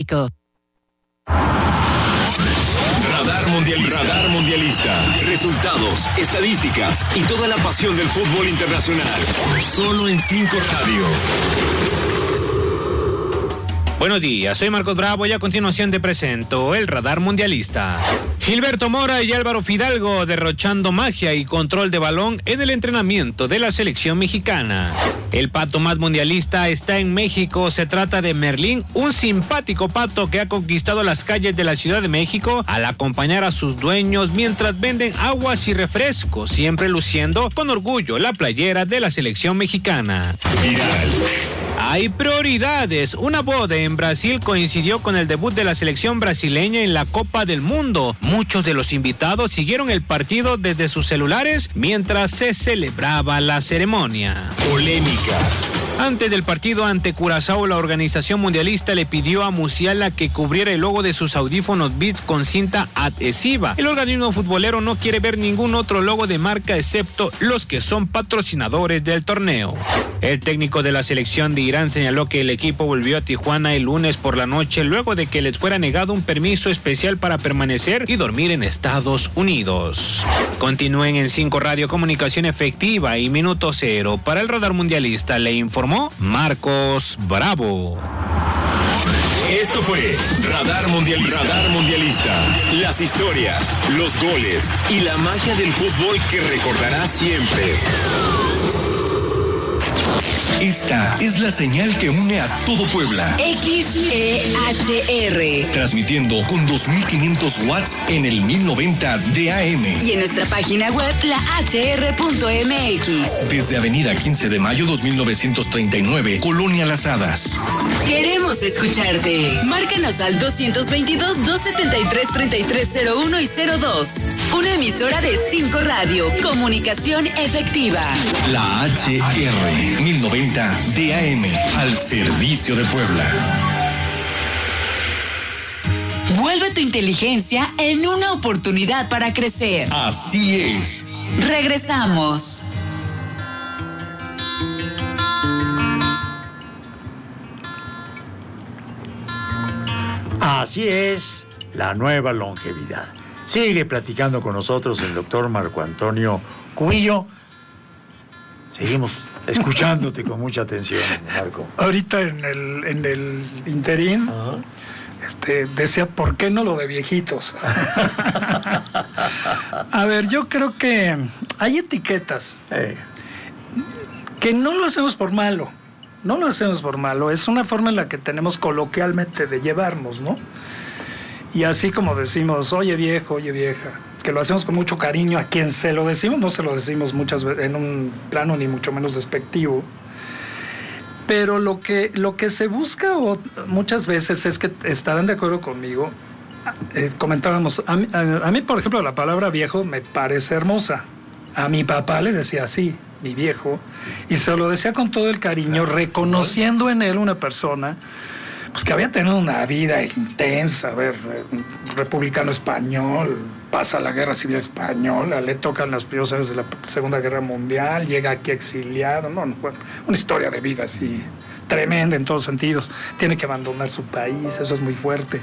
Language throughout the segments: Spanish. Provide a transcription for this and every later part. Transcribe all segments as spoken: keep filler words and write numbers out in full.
México. Radar Mundialista. Radar Mundialista. Resultados, estadísticas y toda la pasión del fútbol internacional. Solo en cinco Radio. Buenos días, soy Marcos Bravo y a continuación te presento el Radar Mundialista. Gilberto Mora y Álvaro Fidalgo derrochando magia y control de balón en el entrenamiento de la selección mexicana. El pato más mundialista está en México. Se trata de Merlín, un simpático pato que ha conquistado las calles de la Ciudad de México al acompañar a sus dueños mientras venden aguas y refrescos, siempre luciendo con orgullo la playera de la selección mexicana. Viral. Hay prioridades. Una boda en Brasil coincidió con el debut de la selección brasileña en la Copa del Mundo. Muchos de los invitados siguieron el partido desde sus celulares mientras se celebraba la ceremonia. Polémicas. Antes del partido ante Curazao, la organización mundialista le pidió a Musiala que cubriera el logo de sus audífonos Beats con cinta adhesiva. El organismo futbolero no quiere ver ningún otro logo de marca excepto los que son patrocinadores del torneo. El técnico de la selección de Irán señaló que el equipo volvió a Tijuana el lunes por la noche luego de que les fuera negado un permiso especial para permanecer y dormir en Estados Unidos. Continúen en cinco Radio, comunicación efectiva y minuto cero. Para el Radar Mundialista le informó Marcos Bravo. Esto fue Radar Mundialista. Radar Mundialista. Las historias, los goles y la magia del fútbol que recordarás siempre. Esta es la señal que une a todo Puebla. X E H R. Transmitiendo con dos mil quinientos watts en el mil noventa de A M. Y en nuestra página web, la h r punto m x. Desde Avenida quince de mayo dos mil novecientos treinta y nueve, Colonia Las Hadas. Queremos escucharte. Márcanos al dos veintidós, dos setenta y tres, treinta y tres cero uno y cero dos. Una emisora de cinco Radio. Comunicación efectiva. La H R mil noventa de A M, al servicio de Puebla. Vuelve tu inteligencia en una oportunidad para crecer. Así es. Regresamos. Así es, la nueva longevidad. Sigue platicando con nosotros el doctor Marco Antonio Cubillo. Seguimos escuchándote con mucha atención, Marco. Ahorita en el, en el interín, uh-huh. este, decía, ¿por qué no lo de viejitos? A ver, yo creo que hay etiquetas eh. que no lo hacemos por malo, no lo hacemos por malo, es una forma en la que tenemos coloquialmente de llevarnos, ¿no? Y así como decimos, oye viejo, oye vieja, que lo hacemos con mucho cariño a quien se lo decimos, no se lo decimos muchas veces en un plano ni mucho menos despectivo, pero lo que, lo que se busca o, muchas veces es que estarán de acuerdo conmigo, eh, comentábamos, a mí, a, a mí por ejemplo la palabra viejo me parece hermosa, a mi papá le decía así, mi viejo, y se lo decía con todo el cariño, reconociendo en él una persona pues que había tenido una vida intensa, a ver, republicano español, pasa la guerra civil española, le tocan los primeros años de la Segunda Guerra Mundial, llega aquí exiliado, no, no, una historia de vida así tremenda en todos sentidos, tiene que abandonar su país, eso es muy fuerte.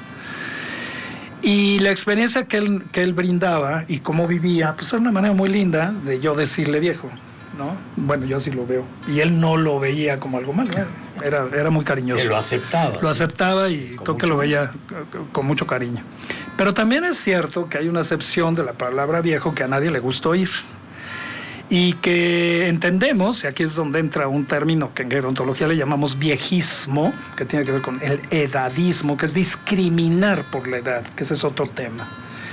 Y la experiencia que él, que él brindaba y cómo vivía, pues era una manera muy linda de yo decirle viejo, ¿no? Bueno, yo así lo veo. Y él no lo veía como algo malo, era, era muy cariñoso. Él lo aceptaba. Lo aceptaba y creo que lo veía con mucho cariño. Pero también es cierto que hay una acepción de la palabra viejo que a nadie le gusta oír. Y que entendemos, y aquí es donde entra un término que en gerontología le llamamos viejismo, que tiene que ver con el edadismo, que es discriminar por la edad, que ese es otro tema.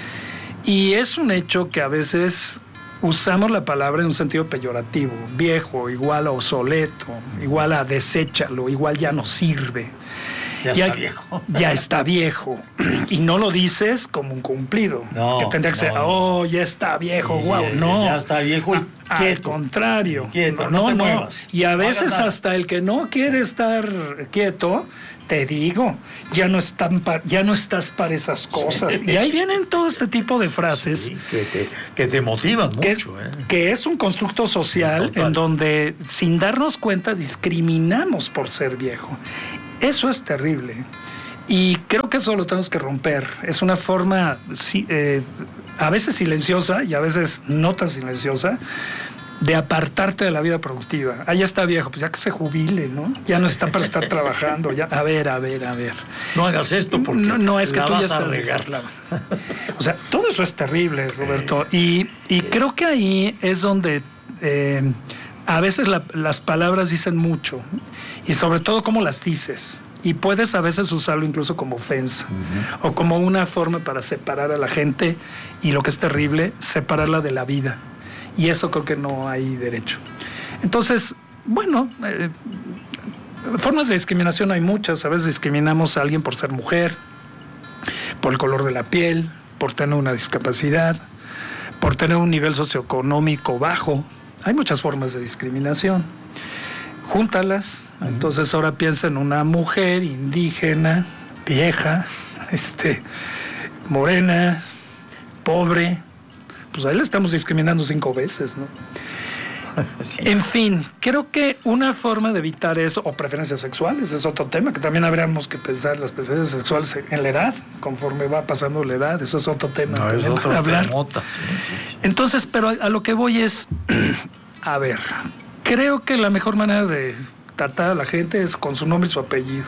Y es un hecho que a veces usamos la palabra en un sentido peyorativo, viejo, igual a obsoleto, igual a deséchalo, igual ya no sirve. Ya está ya, viejo. Ya está viejo. Y no lo dices como un cumplido. No, que tendría que ser, no, oh, ya está viejo, y, wow, no. Ya está viejo y a, quieto. Al contrario. Quieto, no, no, te no. muevas. Y a no veces hasta el que no quiere estar quieto, te digo, ya no, están pa, ya no estás para esas cosas. Sí. Y ahí vienen todo este tipo de frases. Sí, que, te, que te motivan que, mucho. ¿eh? Que es un constructo social Total. En donde, sin darnos cuenta, discriminamos por ser viejo. Eso es terrible. Y creo que eso lo tenemos que romper. Es una forma, sí, eh, a veces silenciosa y a veces no tan silenciosa, de apartarte de la vida productiva. Ah, ya está viejo, pues ya que se jubile, ¿no? Ya no está para estar trabajando. Ya, a ver, a ver, a ver. No hagas esto porque no, no es que la tú vas ya estás a regar. La... O sea, todo eso es terrible, Roberto. Y, y creo que ahí es donde eh, a veces la, las palabras dicen mucho. Y sobre todo cómo las dices. Y puedes a veces usarlo incluso como ofensa. Uh-huh. O como una forma para separar a la gente. Y lo que es terrible, separarla de la vida. Y eso creo que no hay derecho. Entonces, bueno, eh, formas de discriminación hay muchas. A veces discriminamos a alguien por ser mujer, por el color de la piel, por tener una discapacidad, por tener un nivel socioeconómico bajo. Hay muchas formas de discriminación. Júntalas. Uh-huh. Entonces ahora piensa en una mujer indígena, vieja, este, morena, pobre. Pues ahí le estamos discriminando cinco veces, ¿no? Sí. En fin, creo que una forma de evitar eso, o preferencias sexuales, es otro tema, que también habríamos que pensar las preferencias sexuales en la edad, conforme va pasando la edad, eso es otro tema. No, es otro hablar. Temota. Sí, sí. Entonces, pero a, a lo que voy es, a ver, creo que la mejor manera de tratar a la gente es con su nombre y su apellido.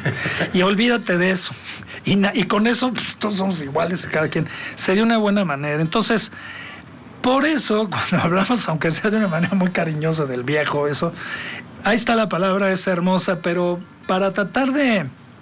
Y olvídate de eso. Y, na, y con eso pues, todos somos iguales, cada quien. Sería una buena manera. Entonces, por eso, cuando hablamos, aunque sea de una manera muy cariñosa del viejo, eso, ahí está la palabra, es hermosa, pero para tratar de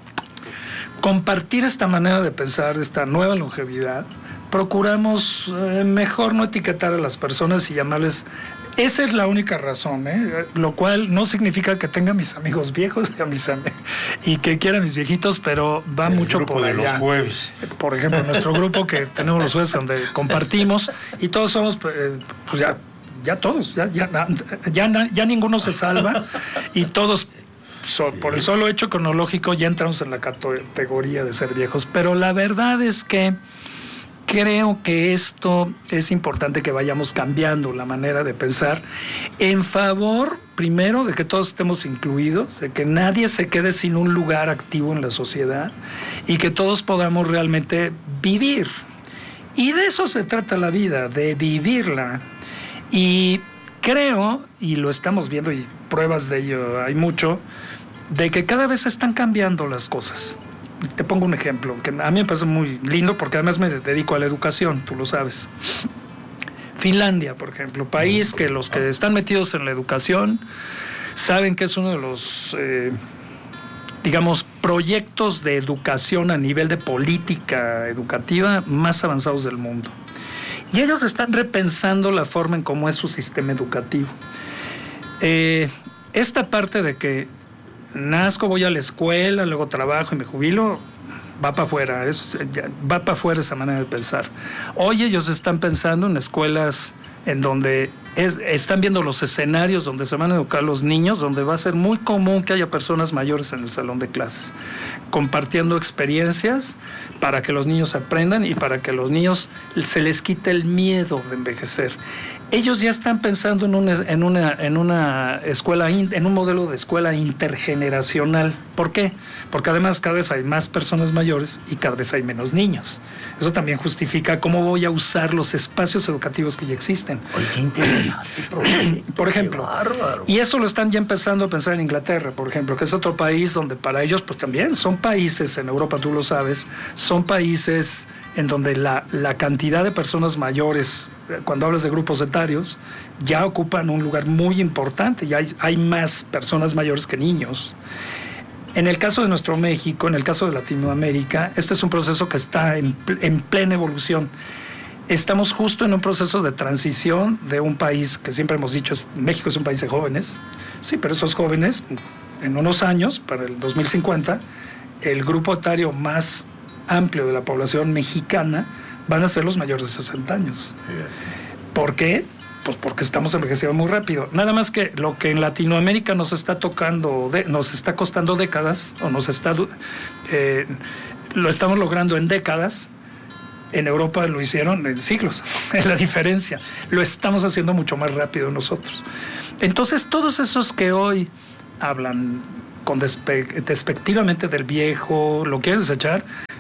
compartir esta manera de pensar, esta nueva longevidad, procuramos eh, mejor no etiquetar a las personas y llamarles... Esa es la única razón, ¿eh? Lo cual no significa que tenga mis amigos viejos y, a mis am- y que quiera mis viejitos, pero va el mucho grupo por de allá. Los jueves. Por ejemplo, nuestro grupo que tenemos los jueves donde compartimos y todos somos, eh, pues ya, ya todos, ya, ya, ya, ya ninguno se salva y todos, so, sí. por el solo hecho cronológico, ya entramos en la categoría de ser viejos. Pero la verdad es que creo que esto es importante que vayamos cambiando la manera de pensar en favor, primero, de que todos estemos incluidos, de que nadie se quede sin un lugar activo en la sociedad y que todos podamos realmente vivir. Y de eso se trata la vida, de vivirla. Y creo, y lo estamos viendo y pruebas de ello hay mucho, de que cada vez están cambiando las cosas. Te pongo un ejemplo, que a mí me parece muy lindo porque además me dedico a la educación, tú lo sabes. Finlandia, por ejemplo, país que los que están metidos en la educación saben que es uno de los, eh, digamos, proyectos de educación a nivel de política educativa más avanzados del mundo. Y ellos están repensando la forma en cómo es su sistema educativo. Eh, esta parte de que nazco, voy a la escuela, luego trabajo y me jubilo, va para afuera, es, va para afuera esa manera de pensar. Hoy ellos están pensando en escuelas en donde es, están viendo los escenarios donde se van a educar los niños, donde va a ser muy común que haya personas mayores en el salón de clases, compartiendo experiencias para que los niños aprendan y para que los niños se les quite el miedo de envejecer. Ellos ya están pensando en una, en una, en una escuela, en un modelo de escuela intergeneracional. ¿Por qué? Porque además cada vez hay más personas mayores y cada vez hay menos niños. Eso también justifica cómo voy a usar los espacios educativos que ya existen. Oye, qué interesante. Por ejemplo, y eso lo están ya empezando a pensar en Inglaterra, por ejemplo, que es otro país donde para ellos, pues también son países, en Europa tú lo sabes, son países en donde la, la cantidad de personas mayores, cuando hablas de grupos etarios, ya ocupan un lugar muy importante, ya hay, hay más personas mayores que niños. En el caso de nuestro México, en el caso de Latinoamérica, este es un proceso que está en, en plena evolución. Estamos justo en un proceso de transición de un país que siempre hemos dicho, es, México es un país de jóvenes, sí, pero esos jóvenes, en unos años, para el dos mil cincuenta, el grupo etario más amplio de la población mexicana van a ser los mayores de sesenta años. ¿Por qué? Pues porque estamos envejeciendo muy rápido. Nada más que lo que en Latinoamérica nos está tocando, de, nos está costando décadas, o nos está, eh, lo estamos logrando en décadas, en Europa lo hicieron en siglos. Es la diferencia. Lo estamos haciendo mucho más rápido nosotros. Entonces, todos esos que hoy hablan con despe- despectivamente del viejo, lo quieren desechar,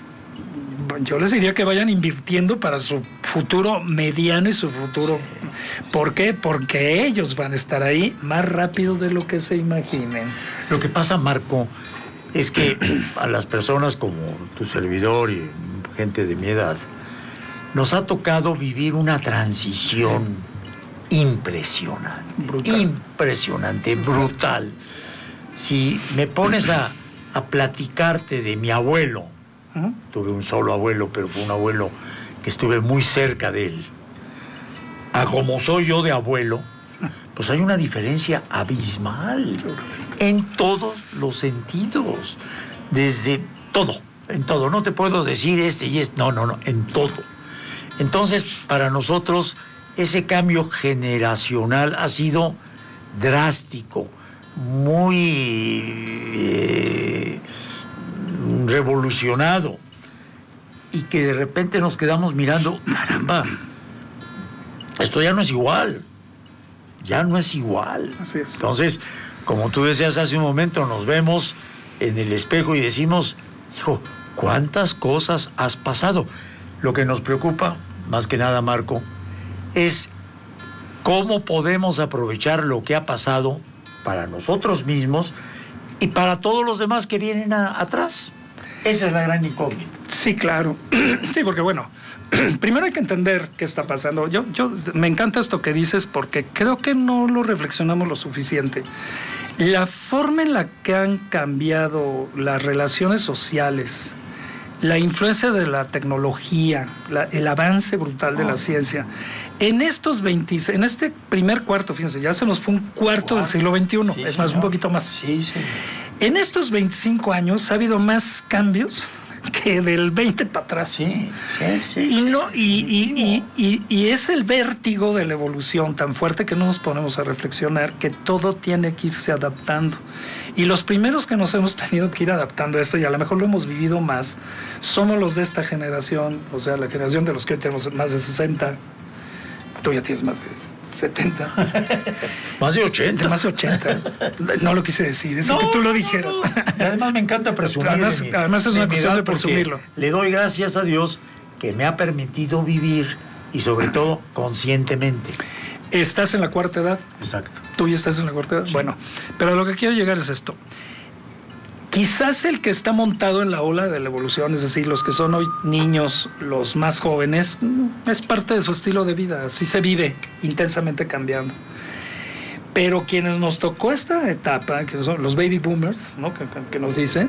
yo les diría que vayan invirtiendo para su futuro mediano y su futuro. ¿Por qué? Porque ellos van a estar ahí más rápido de lo que se imaginen. Lo que pasa, Marco, es que a las personas como tu servidor y gente de mi edad, nos ha tocado vivir una transición impresionante. Brutal. Impresionante, brutal. Si me pones a, a platicarte de mi abuelo, ¿uh? Tuve un solo abuelo, pero fue un abuelo que estuve muy cerca de él. A como soy yo de abuelo, pues hay una diferencia abismal en todos los sentidos, desde todo, en todo. No te puedo decir este y este, no, no, no, en todo. Entonces, para nosotros, ese cambio generacional ha sido drástico, muy eh, revolucionado, y que de repente nos quedamos mirando, caramba, esto ya no es igual, ya no es igual. Así es. Entonces, como tú decías hace un momento, nos vemos en el espejo y decimos, hijo, ¿cuántas cosas has pasado? Lo que nos preocupa, más que nada, Marco, es cómo podemos aprovechar lo que ha pasado para nosotros mismos y para todos los demás que vienen a, atrás. Esa es la gran incógnita. Sí, claro. Sí, porque bueno, primero hay que entender qué está pasando. Yo, yo me encanta esto que dices porque creo que no lo reflexionamos lo suficiente. La forma en la que han cambiado las relaciones sociales, la influencia de la tecnología, la, el avance brutal de oh. la ciencia, en estos veinte, en este primer cuarto, fíjense, ya se nos fue un cuarto wow. del siglo veintiuno, sí, es más, señor. Un poquito más. Sí, sí. En estos veinticinco años ha habido más cambios que del veinte para atrás. Sí, sí, sí. Y, no, y, y, y, y, y es el vértigo de la evolución tan fuerte que no nos ponemos a reflexionar que todo tiene que irse adaptando. Y los primeros que nos hemos tenido que ir adaptando a esto, y a lo mejor lo hemos vivido más, somos los de esta generación, o sea, la generación de los que hoy tenemos más de sesenta. Tú ya tienes más de setenta. Más de ochenta. Más de ochenta. No lo quise decir, es no, que tú lo dijeras. No, no. Y además me encanta presumir. Además, mi, además es una cuestión de presumirlo. Le doy gracias a Dios que me ha permitido vivir y sobre todo conscientemente. ¿Estás en la cuarta edad? Exacto. ¿Tú ya estás en la cuarta edad? Sí. Bueno, pero lo que quiero llegar es esto. Quizás el que está montado en la ola de la evolución, es decir, los que son hoy niños, los más jóvenes, es parte de su estilo de vida, así se vive, intensamente cambiando. Pero quienes nos tocó esta etapa, que son los baby boomers, ¿no? que, que nos dicen,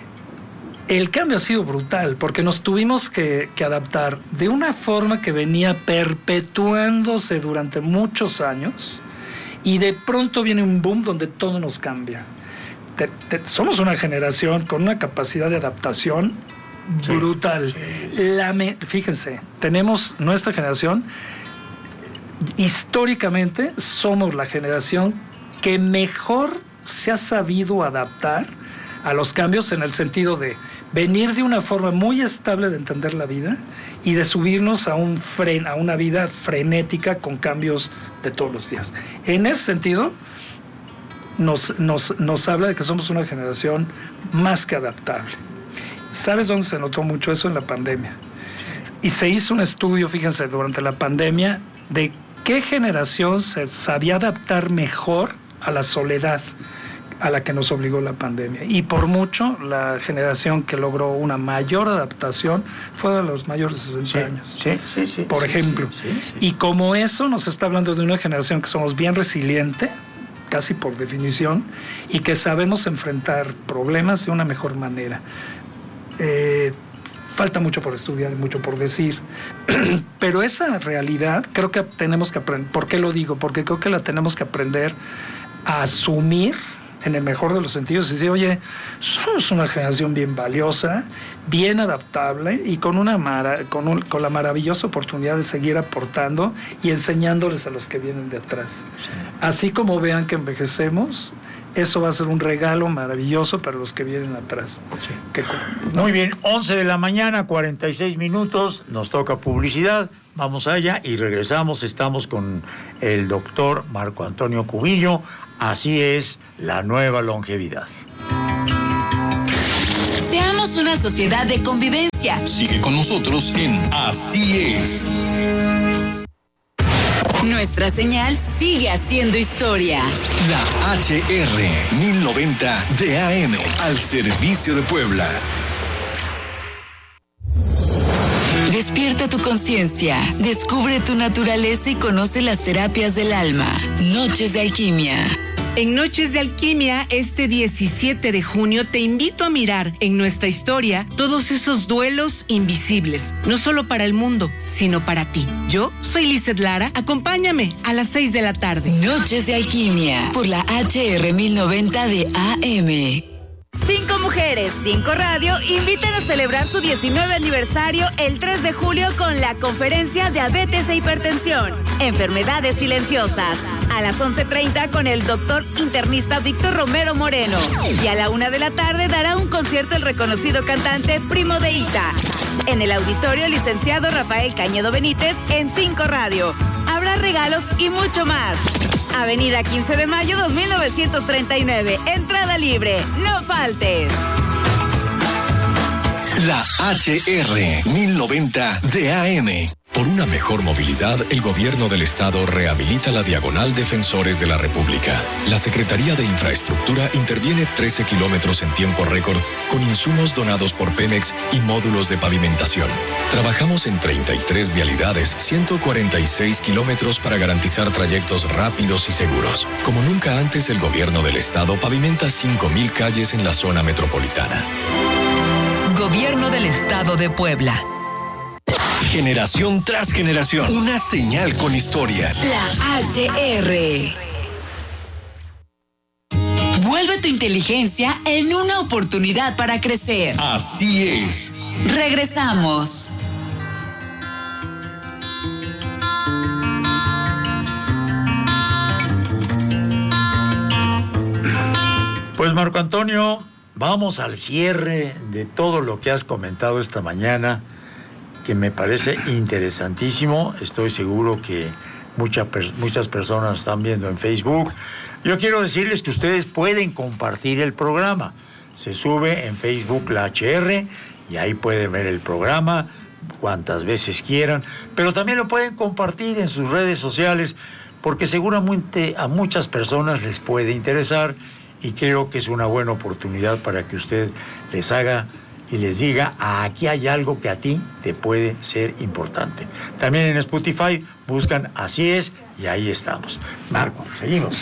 el cambio ha sido brutal, porque nos tuvimos que, que adaptar de una forma que venía perpetuándose durante muchos años, y de pronto viene un boom donde todo nos cambia. Te, te, somos una generación con una capacidad de adaptación sí, brutal. Sí, sí. La me, fíjense, tenemos nuestra generación, históricamente somos la generación que mejor se ha sabido adaptar a los cambios en el sentido de venir de una forma muy estable de entender la vida y de subirnos a, un fren, a una vida frenética con cambios de todos los días. En ese sentido, Nos, nos, nos habla de que somos una generación más que adaptable. ¿Sabes dónde se notó mucho eso? En la pandemia. Y se hizo un estudio, fíjense, durante la pandemia, de qué generación se sabía adaptar mejor a la soledad a la que nos obligó la pandemia. Y por mucho, la generación que logró una mayor adaptación fue de los mayores de sesenta sí, años. Sí, sí, sí. Por sí, ejemplo. Sí, sí, sí. Y como eso nos está hablando de una generación que somos bien resiliente, casi por definición, y que sabemos enfrentar problemas de una mejor manera. Eh, falta mucho por estudiar y mucho por decir, pero esa realidad creo que tenemos que aprender. ¿Por qué lo digo? Porque creo que la tenemos que aprender a asumir en el mejor de los sentidos y decir, oye, somos una generación bien valiosa, bien adaptable y con una mara, con, un, con la maravillosa oportunidad de seguir aportando y enseñándoles a los que vienen de atrás. Sí. Así como vean que envejecemos, eso va a ser un regalo maravilloso para los que vienen atrás. Sí. Que, ¿no? Muy bien, once de la mañana, cuarenta y seis minutos, nos toca publicidad, vamos allá y regresamos, estamos con el doctor Marco Antonio Cubillo. Así es la nueva longevidad. Seamos una sociedad de convivencia. Sigue con nosotros en Así es. Nuestra señal sigue haciendo historia. La H R mil noventa de A M al servicio de Puebla. Despierta tu conciencia, descubre tu naturaleza y conoce las terapias del alma. Noches de Alquimia. En Noches de Alquimia, este diecisiete de junio, te invito a mirar en nuestra historia todos esos duelos invisibles, no solo para el mundo, sino para ti. Yo soy Lizeth Lara, acompáñame a las seis de la tarde. Noches de Alquimia, por la H R mil noventa de A M. Cinco Mujeres, Cinco Radio invitan a celebrar su diecinueve aniversario el tres de julio con la conferencia Diabetes e Hipertensión, Enfermedades Silenciosas, a las once treinta con el doctor internista Víctor Romero Moreno. Y a la una de la tarde dará un concierto el reconocido cantante Primo de Ita. En el auditorio licenciado Rafael Cañedo Benítez en Cinco Radio. Habrá regalos y mucho más. Avenida quince de mayo dos mil novecientos treinta y nueve. Entrada libre. No faltes. La H R mil noventa de A M. Por una mejor movilidad, el gobierno del estado rehabilita la diagonal Defensores de la República. La Secretaría de Infraestructura interviene trece kilómetros en tiempo récord con insumos donados por Pemex y módulos de pavimentación. Trabajamos en treinta y tres vialidades, ciento cuarenta y seis kilómetros para garantizar trayectos rápidos y seguros. Como nunca antes, el gobierno del estado pavimenta cinco mil calles en la zona metropolitana. Gobierno del Estado de Puebla. Generación tras generación, una señal con historia. La H R. Vuelve tu inteligencia en una oportunidad para crecer. Así es. Regresamos. Pues Marco Antonio, vamos al cierre de todo lo que has comentado esta mañana, que me parece interesantísimo. Estoy seguro que mucha, muchas personas están viendo en Facebook. Yo quiero decirles que ustedes pueden compartir el programa. Se sube en Facebook la H R y ahí pueden ver el programa cuantas veces quieran, pero también lo pueden compartir en sus redes sociales porque seguramente a muchas personas les puede interesar y creo que es una buena oportunidad para que usted les haga y les diga, aquí hay algo que a ti te puede ser importante. También en Spotify buscan Así es y ahí estamos. Marco, seguimos.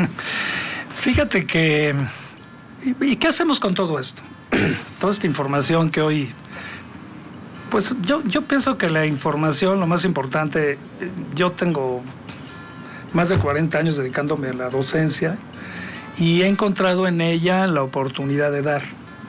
Fíjate que... ¿Y qué hacemos con todo esto? Toda esta información que hoy... Pues yo, yo pienso que la información, lo más importante, yo tengo más de cuarenta años dedicándome a la docencia y he encontrado en ella la oportunidad de dar.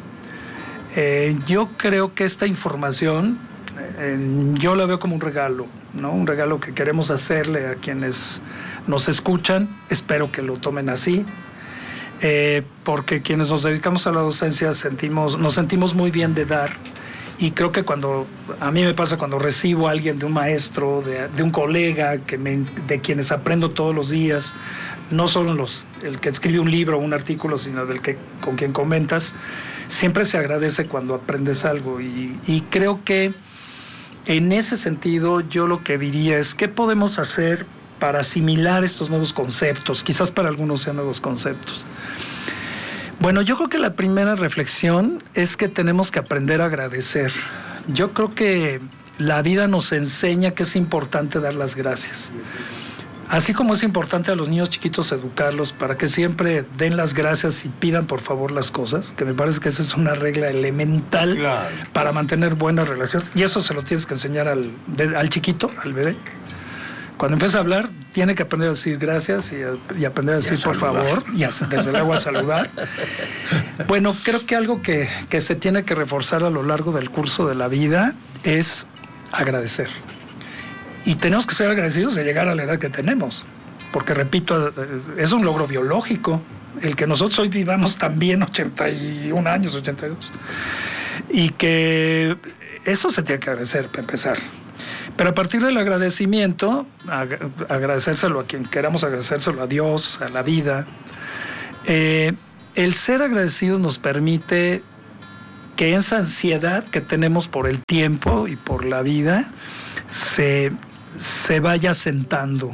Eh, yo creo que esta información, eh, yo la veo como un regalo, ¿no? Un regalo que queremos hacerle a quienes nos escuchan. Espero que lo tomen así, eh, porque quienes nos dedicamos a la docencia sentimos, nos sentimos muy bien de dar. Y creo que cuando, a mí me pasa cuando recibo a alguien de un maestro, de, de un colega, que me, de quienes aprendo todos los días, no solo los, el que escribe un libro o un artículo, sino del que con quien comentas, siempre se agradece cuando aprendes algo. Y, y creo que en ese sentido yo lo que diría es ¿qué podemos hacer para asimilar estos nuevos conceptos? Quizás para algunos sean nuevos conceptos. Bueno, yo creo que la primera reflexión es que tenemos que aprender a agradecer. Yo creo que la vida nos enseña que es importante dar las gracias. Así como es importante a los niños chiquitos educarlos para que siempre den las gracias y pidan por favor las cosas, que me parece que esa es una regla elemental, claro, para mantener buenas relaciones. Y eso se lo tienes que enseñar al, de, al chiquito, al bebé. Cuando empieza a hablar, tiene que aprender a decir gracias y, a, y aprender a decir a por favor, y a, desde luego a saludar. Bueno, creo que algo que, que se tiene que reforzar a lo largo del curso de la vida es agradecer. Y tenemos que ser agradecidos de llegar a la edad que tenemos. Porque, repito, es un logro biológico. El que nosotros hoy vivamos también ochenta y un años, ochenta y dos. Y que eso se tiene que agradecer, para empezar. Pero a partir del agradecimiento, ag- agradecérselo a quien queramos agradecérselo, a Dios, a la vida, eh, el ser agradecidos nos permite que esa ansiedad que tenemos por el tiempo y por la vida se, se vaya sentando.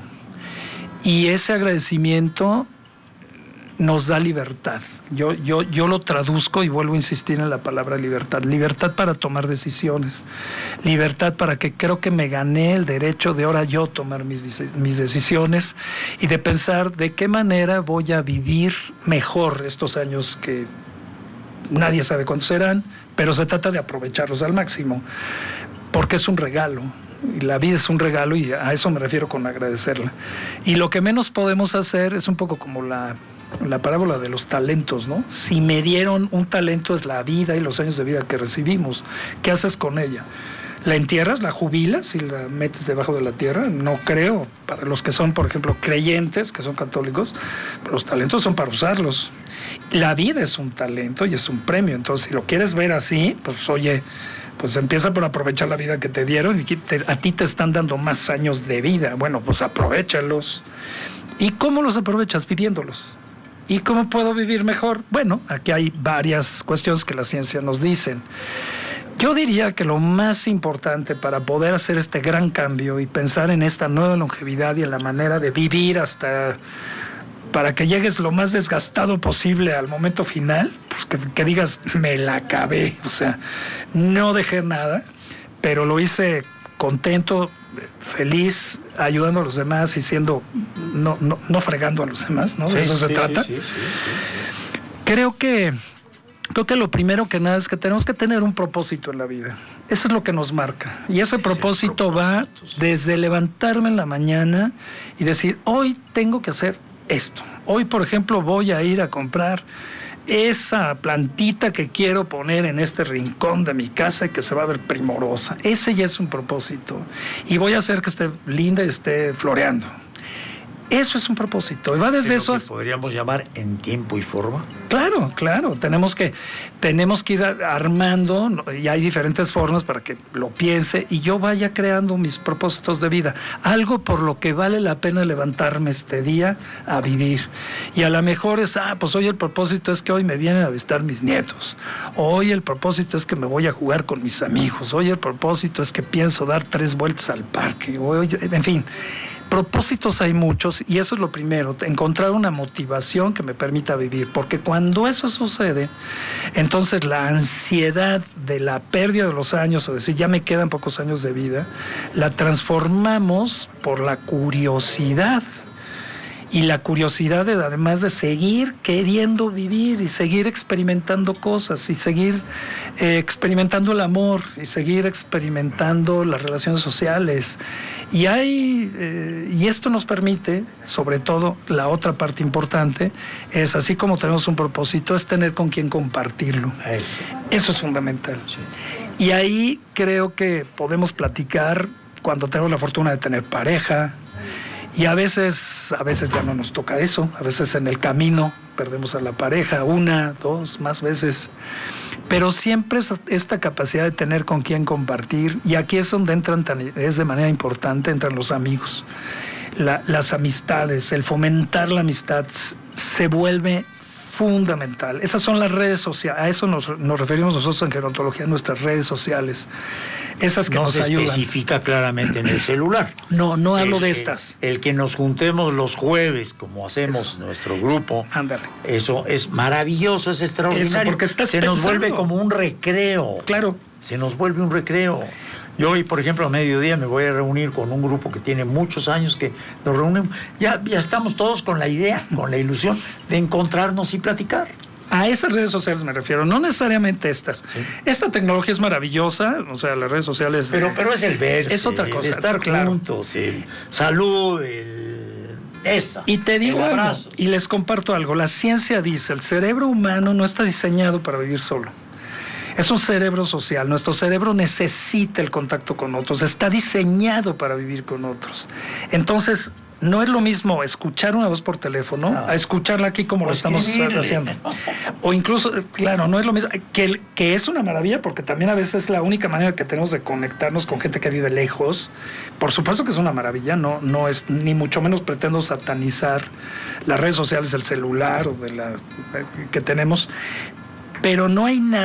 Y ese agradecimiento nos da libertad. Yo, yo, yo lo traduzco y vuelvo a insistir en la palabra libertad. Libertad para tomar decisiones. Libertad para que creo que me gané el derecho de ahora yo tomar mis, mis decisiones y de pensar de qué manera voy a vivir mejor estos años que nadie sabe cuántos serán, pero se trata de aprovecharlos al máximo, porque es un regalo. Y la vida es un regalo y a eso me refiero con agradecerla. Y lo que menos podemos hacer es un poco como la, la parábola de los talentos, ¿no? Si me dieron un talento es la vida y los años de vida que recibimos. ¿Qué haces con ella? ¿La entierras, la jubilas y la metes debajo de la tierra? No creo. Para los que son, por ejemplo, creyentes, que son católicos, los talentos son para usarlos. La vida es un talento y es un premio. Entonces, si lo quieres ver así, pues oye, pues empieza por aprovechar la vida que te dieron y te, a ti te están dando más años de vida. Bueno, pues aprovéchalos. ¿Y cómo los aprovechas? Viviéndolos. ¿Y cómo puedo vivir mejor? Bueno, aquí hay varias cuestiones que la ciencia nos dicen. Yo diría que lo más importante para poder hacer este gran cambio y pensar en esta nueva longevidad y en la manera de vivir hasta para que llegues lo más desgastado posible al momento final, pues que, que digas, me la acabé, o sea, no dejé nada, pero lo hice contento, feliz, ayudando a los demás y siendo, no, no, no fregando a los demás, ¿no? Sí, de eso sí, se trata. Sí, sí, sí, sí. Creo que Creo que lo primero que nada es que tenemos que tener un propósito en la vida. Eso es lo que nos marca. Y ese propósito, propósito va sí. desde levantarme en la mañana y decir, hoy tengo que hacer esto. Hoy, por ejemplo, voy a ir a comprar esa plantita que quiero poner en este rincón de mi casa y que se va a ver primorosa. Ese ya es un propósito. Y voy a hacer que esté linda y esté floreando. Eso es un propósito. Y va desde eso. Que podríamos llamar en tiempo y forma. Claro, claro. Tenemos que, tenemos que ir armando, y hay diferentes formas para que lo piense y yo vaya creando mis propósitos de vida. Algo por lo que vale la pena levantarme este día a vivir. Y a lo mejor es, ah, pues hoy el propósito es que hoy me vienen a visitar mis nietos. Hoy el propósito es que me voy a jugar con mis amigos. Hoy el propósito es que pienso dar tres vueltas al parque. Hoy, en fin. Propósitos hay muchos y eso es lo primero, encontrar una motivación que me permita vivir, porque cuando eso sucede, entonces la ansiedad de la pérdida de los años, o decir, ya me quedan pocos años de vida, la transformamos por la curiosidad. Y la curiosidad de, además de seguir queriendo vivir y seguir experimentando cosas y seguir eh, experimentando el amor y seguir experimentando las relaciones sociales. Y hay eh, y esto nos permite, sobre todo, la otra parte importante es, así como tenemos un propósito, es tener con quién compartirlo. Eso, Eso es fundamental. Sí. Y ahí creo que podemos platicar cuando tenemos la fortuna de tener pareja. Y a veces, a veces ya no nos toca eso, a veces en el camino perdemos a la pareja, una, dos, más veces. Pero siempre es esta capacidad de tener con quién compartir, y aquí es donde entran, tan, es de manera importante, entran los amigos. La, las amistades, el fomentar la amistad se vuelve fundamental. Esas son las redes sociales, a eso nos, nos referimos nosotros en gerontología, nuestras redes sociales. Esas que no nos se ayudan. especifica claramente en el celular. No, no hablo el, de estas. El, el que nos juntemos los jueves, como hacemos eso. Nuestro grupo, ándale. Eso es maravilloso, es extraordinario. Eso porque estás se pensando. Nos vuelve como un recreo. Claro. Se nos vuelve un recreo. Yo hoy, por ejemplo, a mediodía me voy a reunir con un grupo que tiene muchos años que nos reunimos. Ya, ya estamos todos con la idea, con la ilusión de encontrarnos y platicar. A esas redes sociales me refiero, no necesariamente estas. Sí. Esta tecnología es maravillosa, o sea, las redes sociales... Pero, de, pero es el verse, es otra cosa, el estar claro. juntos, el salud, el... esa. Y te digo algo, y les comparto algo, la ciencia dice, el cerebro humano no está diseñado para vivir solo. Es un cerebro social, nuestro cerebro necesita el contacto con otros, está diseñado para vivir con otros. Entonces, no es lo mismo escuchar una voz por teléfono no. a escucharla aquí como o lo estamos haciendo. O incluso, claro, no es lo mismo, que, que es una maravilla porque también a veces es la única manera que tenemos de conectarnos con gente que vive lejos. Por supuesto que es una maravilla, no, no es, ni mucho menos pretendo satanizar las redes sociales, el celular o de la que tenemos. Pero no hay nada,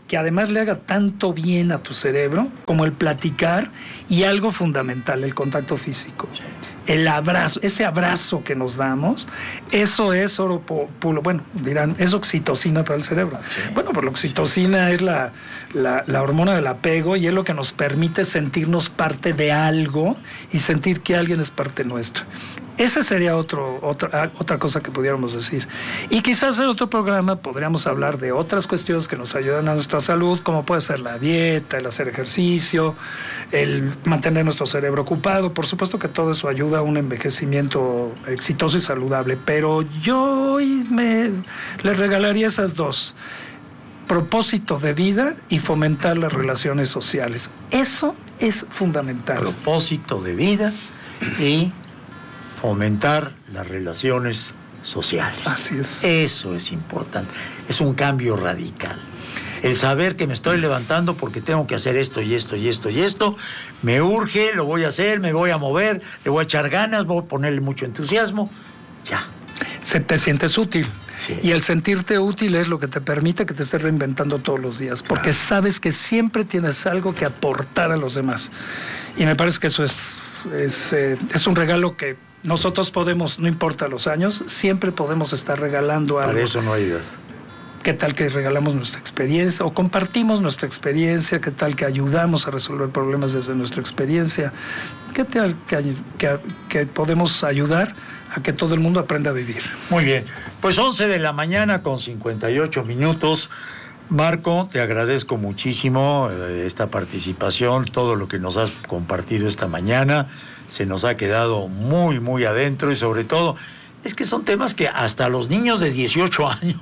que además le haga tanto bien a tu cerebro como el platicar y algo fundamental, el contacto físico. Sí. El abrazo, ese abrazo que nos damos, eso es oro puro. Bueno, dirán, es oxitocina para el cerebro. Sí. Bueno, pues la oxitocina es la, la, la hormona del apego y es lo que nos permite sentirnos parte de algo y sentir que alguien es parte nuestra. Esa sería otro, otra, otra cosa que pudiéramos decir. Y quizás en otro programa podríamos hablar de otras cuestiones que nos ayudan a nuestra salud, como puede ser la dieta, el hacer ejercicio, el mantener nuestro cerebro ocupado. Por supuesto que todo eso ayuda a un envejecimiento exitoso y saludable, pero yo hoy me les regalaría esas dos: propósito de vida y fomentar las relaciones sociales. Eso es fundamental. Propósito de vida y fomentar las relaciones sociales. Así es. Eso es importante. Es un cambio radical. El saber que me estoy levantando porque tengo que hacer esto y esto y esto y esto, me urge, lo voy a hacer, me voy a mover, le voy a echar ganas, voy a ponerle mucho entusiasmo. Ya. Se te sientes útil. Sí. Y el sentirte útil es lo que te permite que te estés reinventando todos los días, porque claro, sabes que siempre tienes algo que aportar a los demás. Y me parece que eso es, es, eh, es un regalo que nosotros podemos, no importa los años, siempre podemos estar regalando algo. Para eso no hay edad. ¿Qué tal que regalamos nuestra experiencia o compartimos nuestra experiencia? ¿Qué tal que ayudamos a resolver problemas desde nuestra experiencia? ¿Qué tal que, que, que podemos ayudar a que todo el mundo aprenda a vivir? Muy bien, pues once de la mañana con cincuenta y ocho minutos. Marco, te agradezco muchísimo eh, esta participación, todo lo que nos has compartido esta mañana. Se nos ha quedado muy, muy adentro y sobre todo, es que son temas que hasta los niños de dieciocho años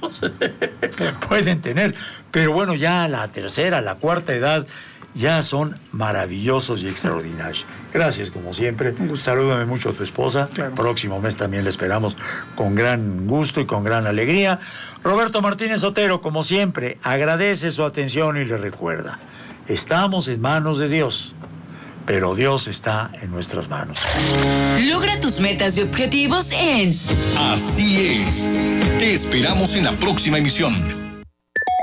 pueden tener. Pero bueno, ya la tercera, la cuarta edad ya son maravillosos y extraordinarios. Gracias, como siempre. Salúdame mucho a tu esposa. Claro. Próximo mes también la esperamos con gran gusto y con gran alegría. Roberto Martínez Otero, como siempre, agradece su atención y le recuerda, estamos en manos de Dios, pero Dios está en nuestras manos. Logra tus metas y objetivos en Así es. Te esperamos en la próxima emisión.